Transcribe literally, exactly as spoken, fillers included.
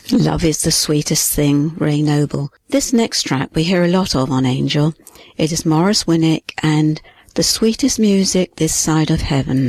Love is the sweetest thing, Ray Noble. This next track we hear a lot of on Angel. It is Morris Winnick and The Sweetest Music This Side of Heaven.